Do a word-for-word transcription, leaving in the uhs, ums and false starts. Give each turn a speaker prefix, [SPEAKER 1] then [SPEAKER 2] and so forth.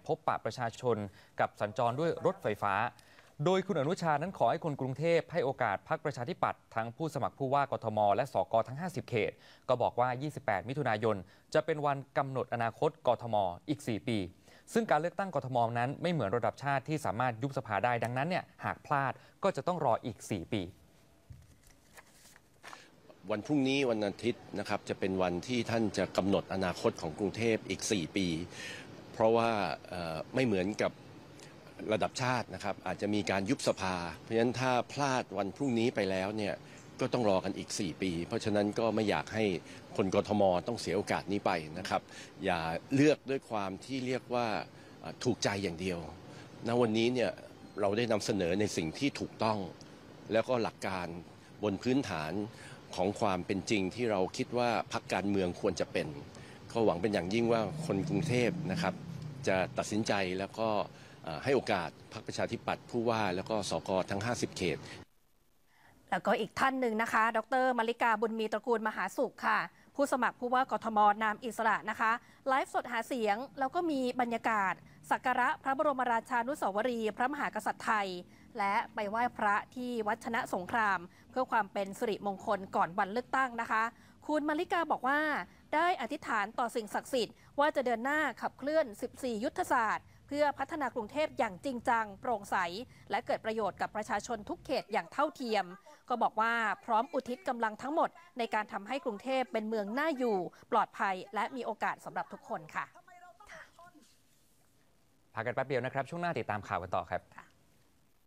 [SPEAKER 1] พบปะประชาชนกับสัญจรด้วยรถไฟฟ้าโดยคุณอนุชานั้นขอให้คนกรุงเทพให้โอกาสพรรคประชาธิปัตย์ทั้งผู้สมัครผู้ว่ากทมและสกทั้งห้าสิบเขตก็บอกว่ายี่สิบแปดมิถุนายนจะเป็นวันกำหนดอนาคตกทมอีกสี่ปีซึ่งการเลือกตั้งกทมนั้นไม่เหมือนระดับชาติที่สามารถยุบสภาได้ดังนั้นเนี่ยหากพลาดก็จะต้องรออีกสี่ปี
[SPEAKER 2] วันพรุ่งนี้วันอาทิตย์นะครับจะเป็นวันที่ท่านจะกำหนดอนาคตของกรุงเทพอีกสี่ปีเพราะว่าไม่เหมือนกับระดับชาตินะครับอาจจะมีการยุบสภาเพราะฉะนั้นถ้าพลาดวันพรุ่งนี้ไปแล้วเนี่ยก็ต้องรอกันอีกสี่ปีเพราะฉะนั้นก็ไม่อยากให้คนกทมต้องเสียโอกาสนี้ไปนะครับอย่าเลือกด้วยความที่เรียกว่าถูกใจอย่างเดียวณวันนี้เนี่ยเราได้นำเสนอในสิ่งที่ถูกต้องแล้วก็หลักการบนพื้นฐานของความเป็นจริงที่เราคิดว่าพรรคการเมืองควรจะเป็นก็หวังเป็นอย่างยิ่งว่าคนกรุงเทพนะครับจะตัดสินใจแล้วก็ให้โอกาสพรรคประชาธิปัตย์ผู้ว่าแล้วก็สกทั้งห้าสิบเขต
[SPEAKER 3] แล้วก็อีกท่านหนึ่งนะคะดร.มาริกาบุญมีตระกูลมหาสุขค่ะผู้สมัครผู้ว่ากทมนามอิสระนะคะไลฟ์สดหาเสียงแล้วก็มีบรรยากาศสักการะพระบรมราชานุสาวรีย์พระมหากษัตริย์ไทยและไปไหว้พระที่วัดชนะสงครามเพื่อความเป็นสิริมงคลก่อนวันเลือกตั้งนะคะคุณมาริกาบอกว่าได้อธิษฐานต่อสิ่งศักดิ์สิทธิ์ว่าจะเดินหน้าขับเคลื่อนสิบสี่ยุทธศาสตร์เพื่อพัฒนากรุงเทพอย่างจริงจังโปร่งใสและเกิดประโยชน์กับประชาชนทุกเขตอย่างเท่าเทียมก็บอกว่าพร้อมอุทิศกำลังทั้งหมดในการทำให้กรุงเทพเป็นเมืองน่าอยู่ปลอดภัยและมีโอกาสสำหรับทุกคนค่ะ
[SPEAKER 1] พักกันแป๊บเดียวนะครับช่วงหน้าติดตามข่าวกันต่อครับ